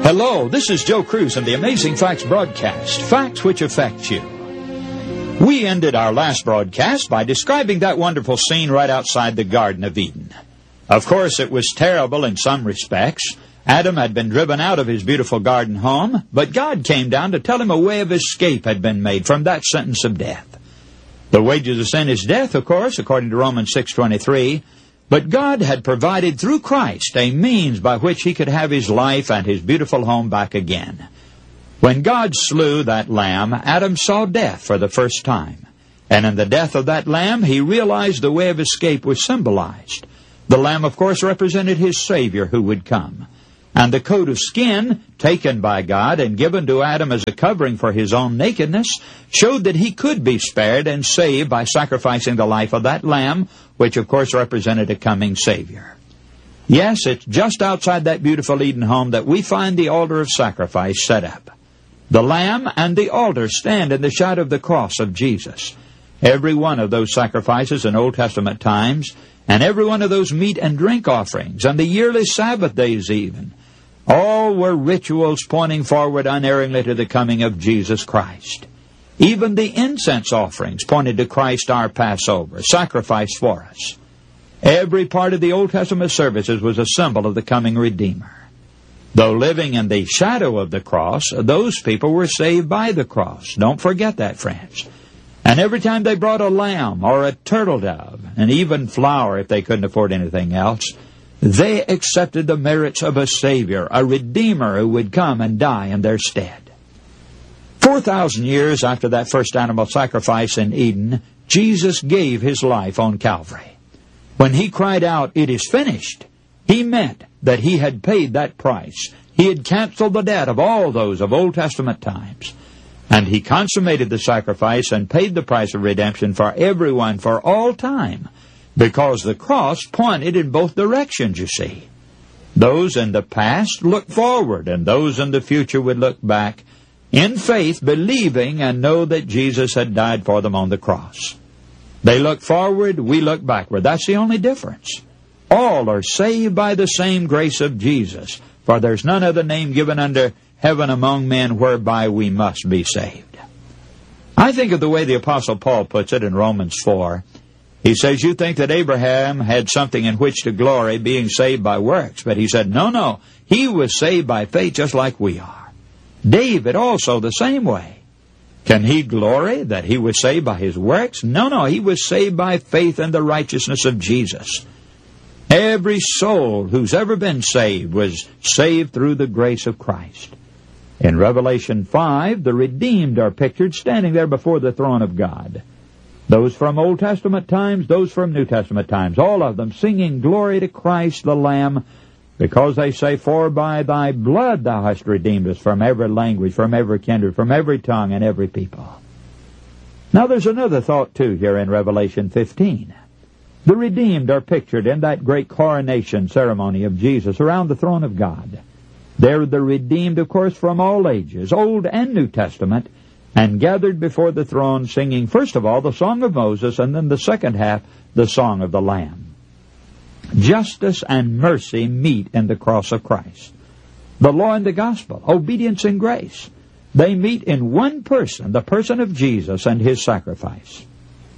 Hello, this is Joe Cruz and the Amazing Facts broadcast, facts which affect you. We ended our last broadcast by describing that wonderful scene right outside the Garden of Eden. Of course, it was terrible in some respects. Adam had been driven out of his beautiful garden home, but God came down to tell him a way of escape had been made from that sentence of death. The wages of sin is death, of course, according to Romans 6:23. But God had provided through Christ a means by which he could have his life and his beautiful home back again. When God slew that lamb, Adam saw death for the first time. And in the death of that lamb, he realized the way of escape was symbolized. The lamb, of course, represented his Savior who would come. And the coat of skin, taken by God and given to Adam as a covering for his own nakedness, showed that he could be spared and saved by sacrificing the life of that lamb, which of course represented a coming Savior. Yes, it's just outside that beautiful Eden home that we find the altar of sacrifice set up. The lamb and the altar stand in the shadow of the cross of Jesus. Every one of those sacrifices in Old Testament times, and every one of those meat and drink offerings, and the yearly Sabbath days even, all were rituals pointing forward unerringly to the coming of Jesus Christ. Even the incense offerings pointed to Christ our Passover, sacrificed for us. Every part of the Old Testament services was a symbol of the coming Redeemer. Though living in the shadow of the cross, those people were saved by the cross. Don't forget that, friends. And every time they brought a lamb or a turtle dove, and even flour if they couldn't afford anything else, they accepted the merits of a Savior, a Redeemer who would come and die in their stead. 4,000 years after that first animal sacrifice in Eden, Jesus gave his life on Calvary. When he cried out, "It is finished," he meant that he had paid that price. He had canceled the debt of all those of Old Testament times. And he consummated the sacrifice and paid the price of redemption for everyone for all time, because the cross pointed in both directions, you see. Those in the past looked forward, and those in the future would look back in faith, believing and know that Jesus had died for them on the cross. They look forward, we look backward. That's the only difference. All are saved by the same grace of Jesus, for there's none other name given under heaven among men whereby we must be saved. I think of the way the Apostle Paul puts it in Romans 4. He says, you think that Abraham had something in which to glory, being saved by works. But he said, no, he was saved by faith just like we are. David also the same way. Can he glory that he was saved by his works? No, he was saved by faith in the righteousness of Jesus. Every soul who's ever been saved was saved through the grace of Christ. In Revelation 5, the redeemed are pictured standing there before the throne of God. Those from Old Testament times, those from New Testament times, all of them singing glory to Christ the Lamb, because they say, for by thy blood thou hast redeemed us from every language, from every kindred, from every tongue and every people. Now there's another thought too here in Revelation 15. The redeemed are pictured in that great coronation ceremony of Jesus around the throne of God. They're the redeemed, of course, from all ages, Old and New Testament, and gathered before the throne singing, first of all, the Song of Moses, and then the second half, the Song of the Lamb. Justice and mercy meet in the cross of Christ. The law and the gospel, obedience and grace, they meet in one person, the person of Jesus and his sacrifice.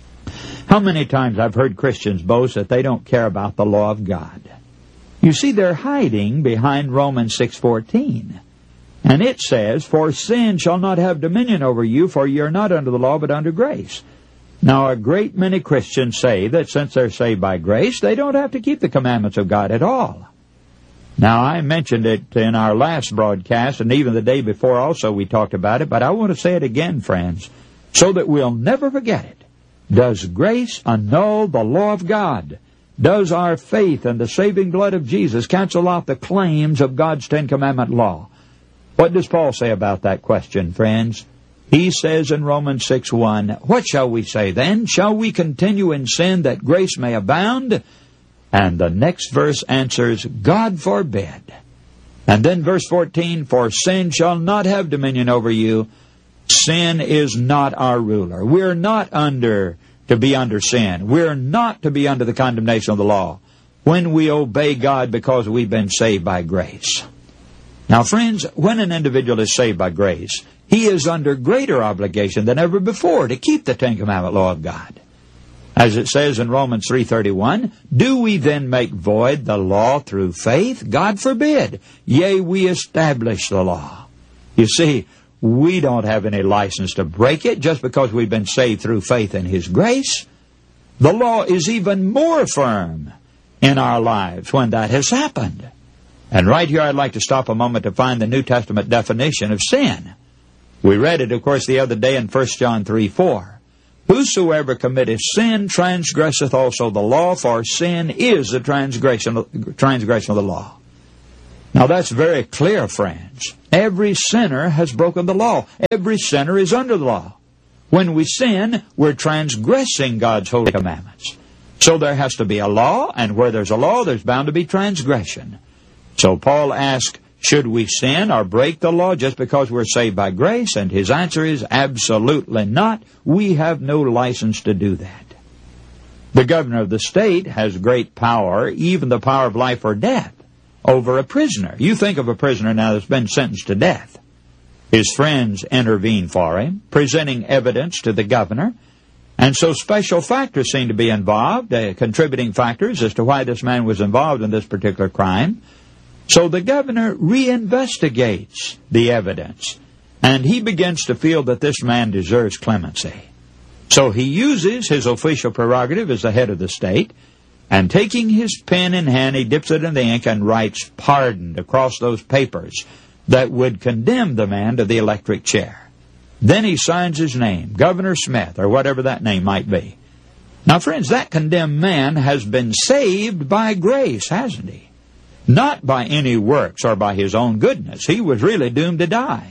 How many times I've heard Christians boast that they don't care about the law of God. You see, they're hiding behind Romans 6:14. And it says, for sin shall not have dominion over you, for ye are not under the law, but under grace. Now, a great many Christians say that since they're saved by grace, they don't have to keep the commandments of God at all. Now, I mentioned it in our last broadcast, and even the day before also we talked about it, but I want to say it again, friends, so that we'll never forget it. Does grace annul the law of God? Does our faith in the saving blood of Jesus cancel out the claims of God's Ten Commandment law? What does Paul say about that question, friends? He says in Romans 6:1, what shall we say then? Shall we continue in sin that grace may abound? And the next verse answers, God forbid. And then verse 14, for sin shall not have dominion over you. Sin is not our ruler. We're not to be under sin. We're not to be under the condemnation of the law when we obey God because we've been saved by grace. Now, friends, when an individual is saved by grace, he is under greater obligation than ever before to keep the Ten Commandment law of God. As it says in Romans 3:31, do we then make void the law through faith? God forbid. Yea, we establish the law. You see, we don't have any license to break it just because we've been saved through faith in His grace. The law is even more firm in our lives when that has happened. And right here I'd like to stop a moment to find the New Testament definition of sin. We read it, of course, the other day in 1 John 3:4. Whosoever committeth sin transgresseth also the law, for sin is the transgression of the law. Now that's very clear, friends. Every sinner has broken the law. Every sinner is under the law. When we sin, we're transgressing God's holy commandments. So there has to be a law, and where there's a law, there's bound to be transgression. So Paul asked, should we sin or break the law just because we're saved by grace? And his answer is absolutely not. We have no license to do that. The governor of the state has great power, even the power of life or death, over a prisoner. You think of a prisoner now that's been sentenced to death. His friends intervene for him, presenting evidence to the governor. And so special factors seem to be involved, contributing factors as to why this man was involved in this particular crime. So the governor reinvestigates the evidence, and he begins to feel that this man deserves clemency. So he uses his official prerogative as the head of the state, and taking his pen in hand, he dips it in the ink and writes pardoned across those papers that would condemn the man to the electric chair. Then he signs his name, Governor Smith, or whatever that name might be. Now, friends, that condemned man has been saved by grace, hasn't he? Not by any works or by his own goodness. He was really doomed to die.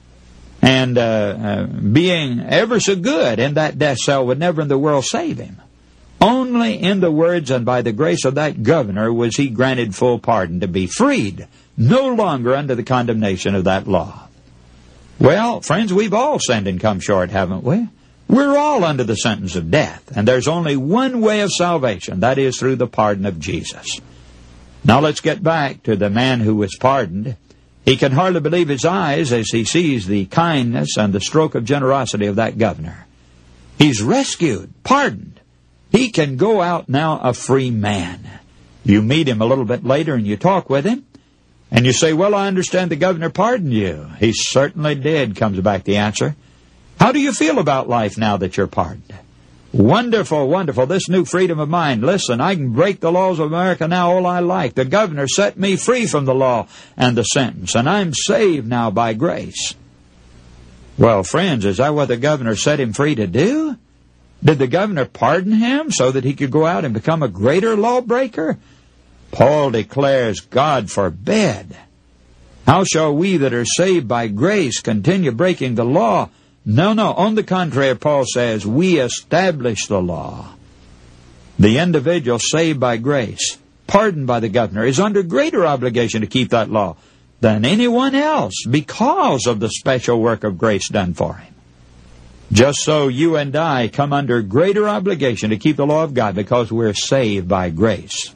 And being ever so good in that death cell would never in the world save him. Only in the words and by the grace of that governor was he granted full pardon to be freed, no longer under the condemnation of that law. Well, friends, we've all sinned and come short, haven't we? We're all under the sentence of death, and there's only one way of salvation. That is through the pardon of Jesus. Now let's get back to the man who was pardoned. He can hardly believe his eyes as he sees the kindness and the stroke of generosity of that governor. He's rescued, pardoned. He can go out now a free man. You meet him a little bit later and you talk with him, and you say, well, I understand the governor pardoned you. He certainly did, comes back the answer. How do you feel about life now that you're pardoned? Wonderful, wonderful, this new freedom of mind. Listen, I can break the laws of America now all I like. The governor set me free from the law and the sentence, and I'm saved now by grace. Well, friends, is that what the governor set him free to do? Did the governor pardon him so that he could go out and become a greater lawbreaker? Paul declares, God forbid. How shall we that are saved by grace continue breaking the law? No. On the contrary, Paul says, we establish the law. The individual saved by grace, pardoned by the governor, is under greater obligation to keep that law than anyone else because of the special work of grace done for him. Just so you and I come under greater obligation to keep the law of God because we're saved by grace.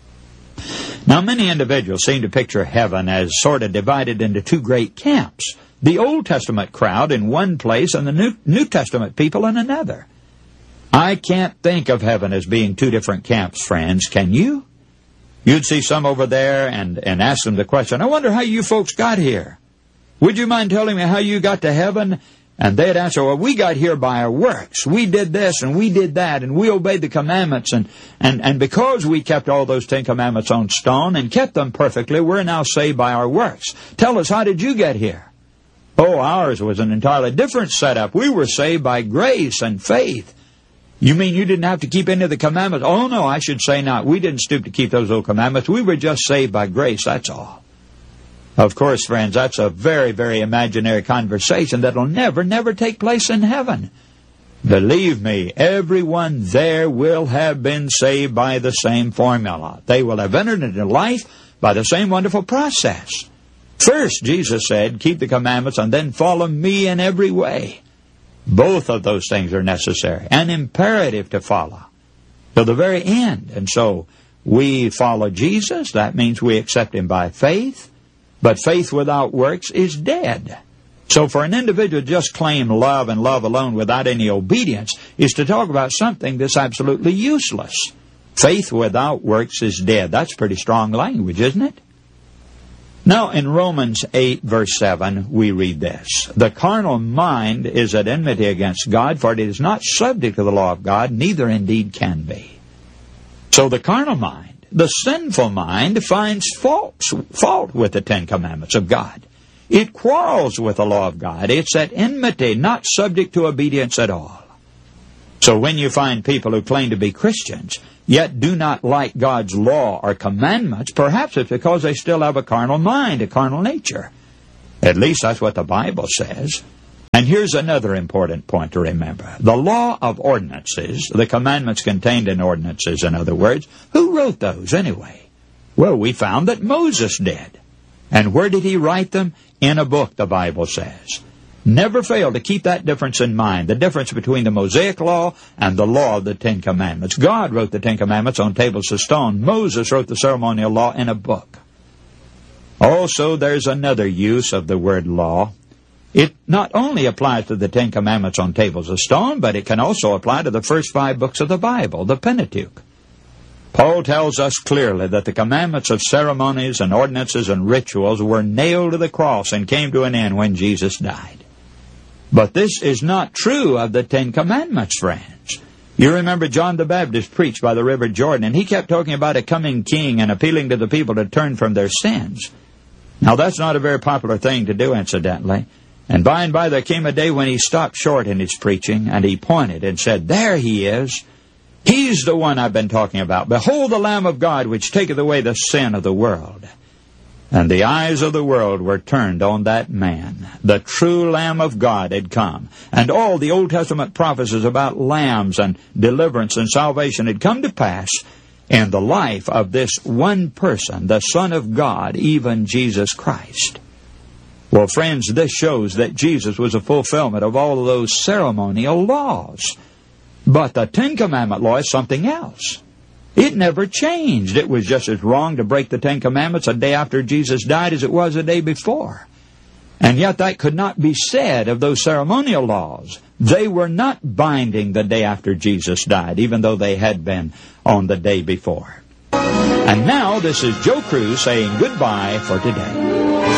Now, many individuals seem to picture heaven as sort of divided into two great camps. The Old Testament crowd in one place and the New Testament people in another. I can't think of heaven as being two different camps, friends. Can you? You'd see some over there and ask them the question, I wonder how you folks got here. Would you mind telling me how you got to heaven? And they'd answer, well, we got here by our works. We did this and we did that and we obeyed the commandments. And because we kept all those 10 commandments on stone and kept them perfectly, we're now saved by our works. Tell us, how did you get here? Oh, ours was an entirely different setup. We were saved by grace and faith. You mean you didn't have to keep any of the commandments? Oh, no, I should say not. We didn't stoop to keep those old commandments. We were just saved by grace, that's all. Of course, friends, that's a very, very imaginary conversation that'll never take place in heaven. Believe me, everyone there will have been saved by the same formula. They will have entered into life by the same wonderful process. First, Jesus said, keep the commandments and then follow me in every way. Both of those things are necessary and imperative to follow to the very end. And so we follow Jesus. That means we accept Him by faith. But faith without works is dead. So for an individual to just claim love and love alone without any obedience is to talk about something that's absolutely useless. Faith without works is dead. That's pretty strong language, isn't it? Now, in Romans 8, verse 7, we read this. The carnal mind is at enmity against God, for it is not subject to the law of God, neither indeed can be. So the carnal mind, the sinful mind, finds fault with the Ten Commandments of God. It quarrels with the law of God. It's at enmity, not subject to obedience at all. So when you find people who claim to be Christians, yet do not like God's law or commandments, perhaps it's because they still have a carnal mind, a carnal nature. At least that's what the Bible says. And here's another important point to remember. The law of ordinances, the commandments contained in ordinances, in other words, who wrote those anyway? Well, we found that Moses did. And where did he write them? In a book, the Bible says. Never fail to keep that difference in mind, the difference between the Mosaic law and the law of the Ten Commandments. God wrote the Ten Commandments on tables of stone. Moses wrote the ceremonial law in a book. Also, there's another use of the word law. It not only applies to the Ten Commandments on tables of stone, but it can also apply to the first 5 books of the Bible, the Pentateuch. Paul tells us clearly that the commandments of ceremonies and ordinances and rituals were nailed to the cross and came to an end when Jesus died. But this is not true of the Ten Commandments, friends. You remember John the Baptist preached by the River Jordan, and he kept talking about a coming king and appealing to the people to turn from their sins. Now, that's not a very popular thing to do, incidentally. And by there came a day when he stopped short in his preaching, and he pointed and said, "There he is. He's the one I've been talking about. Behold the Lamb of God, which taketh away the sin of the world." And the eyes of the world were turned on that man. The true Lamb of God had come. And all the Old Testament prophecies about lambs and deliverance and salvation had come to pass in the life of this one person, the Son of God, even Jesus Christ. Well, friends, this shows that Jesus was a fulfillment of all of those ceremonial laws. But the Ten Commandment law is something else. It never changed. It was just as wrong to break the Ten Commandments a day after Jesus died as it was a day before. And yet that could not be said of those ceremonial laws. They were not binding the day after Jesus died, even though they had been on the day before. And now this is Joe Cruz saying goodbye for today.